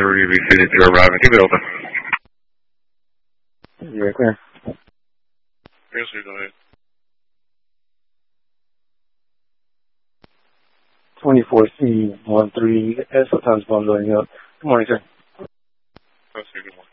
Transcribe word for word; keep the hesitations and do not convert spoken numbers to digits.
Liberty, we see that you're arriving. Keep it open. You're clear. Yes, sir, go ahead. twenty-four C one three S, what time's phone going up? Good morning, sir. Yes, sir, good morning.